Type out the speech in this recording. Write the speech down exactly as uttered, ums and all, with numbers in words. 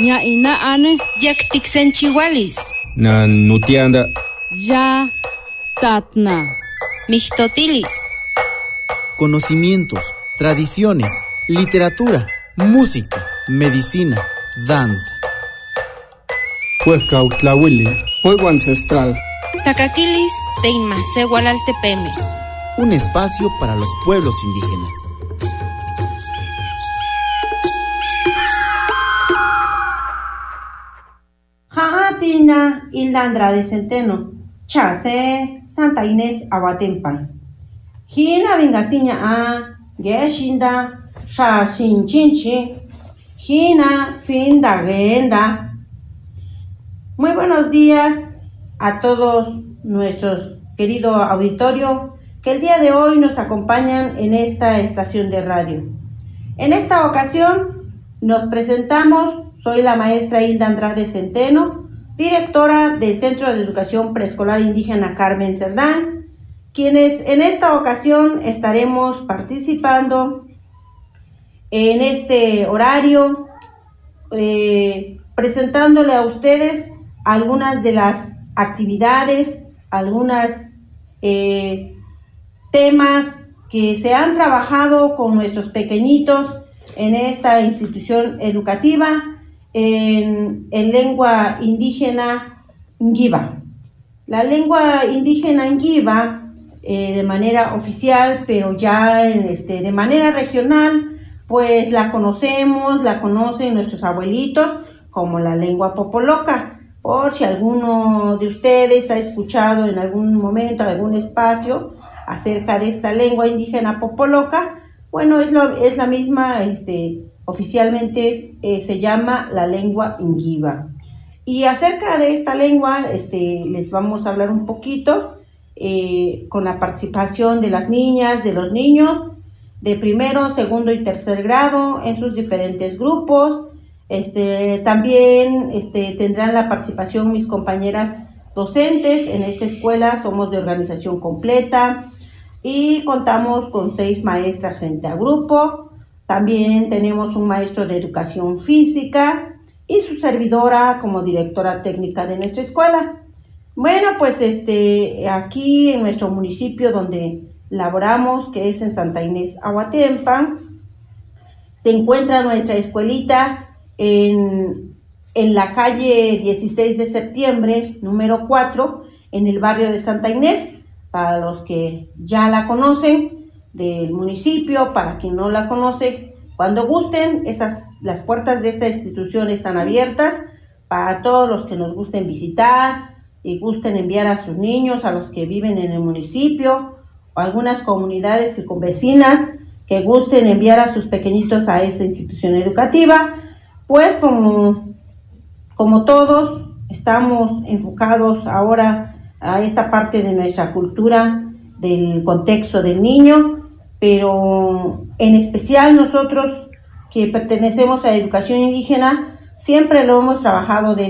ña ina ane Yaktiksenchiwalis. Na nutianda. ya tatna Mixtotilis. Conocimientos, tradiciones, literatura, música, medicina, danza. Huesca Utlawili, juego ancestral. Tacaquilis Teinmasehualaltepeme. Un espacio para los pueblos indígenas. Jaatina Hilda Andrade Centeno, Chase, Santa Inés Aguatempan. Hina Vingasiña A, Geshinda, Sha Shinchinchi, Hina Finda Genda. Muy buenos días a todos nuestros querido auditorio que el día de hoy nos acompañan en esta estación de radio. En esta ocasión nos presentamos. Soy la maestra Hilda Andrade Centeno, directora del Centro de Educación Preescolar Indígena Carmen Cerdán, quienes en esta ocasión estaremos participando en este horario, eh, presentándole a ustedes algunas de las actividades, algunos eh, temas que se han trabajado con nuestros pequeñitos en esta institución educativa, En, en lengua indígena Ngiva. La lengua indígena Ngiva, eh, de manera oficial, pero ya en este, de manera regional, pues la conocemos, la conocen nuestros abuelitos como la lengua popoloca. Por si alguno de ustedes ha escuchado en algún momento, algún espacio, acerca de esta lengua indígena popoloca, bueno, es, lo, es la misma, este, oficialmente eh, se llama la lengua Ngiva. Y acerca de esta lengua este, les vamos a hablar un poquito eh, con la participación de las niñas, de los niños de primero, segundo y tercer grado en sus diferentes grupos. Este, también este, tendrán la participación mis compañeras docentes. En esta escuela somos de organización completa y contamos con seis maestras frente a grupo. También tenemos un maestro de educación física y su servidora como directora técnica de nuestra escuela. Bueno, pues este, aquí en nuestro municipio donde laboramos, que es en Santa Inés Aguatempan, se encuentra nuestra escuelita en, en la calle dieciséis de septiembre, número cuatro, en el barrio de Santa Inés. Para los que ya la conocen del municipio, para quien no la conoce, cuando gusten, esas, las puertas de esta institución están abiertas para todos los que nos gusten visitar y gusten enviar a sus niños, a los que viven en el municipio, o algunas comunidades y vecinas que gusten enviar a sus pequeñitos a esta institución educativa. Pues como, como todos estamos enfocados ahora a esta parte de nuestra cultura, del contexto del niño, pero en especial nosotros que pertenecemos a educación indígena, siempre lo hemos trabajado de